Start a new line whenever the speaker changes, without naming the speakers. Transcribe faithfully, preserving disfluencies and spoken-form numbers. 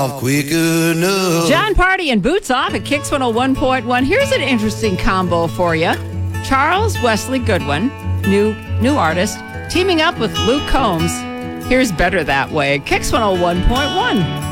off quick enough.
John Party and Boots Off at Kicks one oh one point one. Here's an interesting combo for you. Charles Wesley Goodwin, new new artist, teaming up with Luke Combs. Here's Better That Way. Kicks one oh one point one.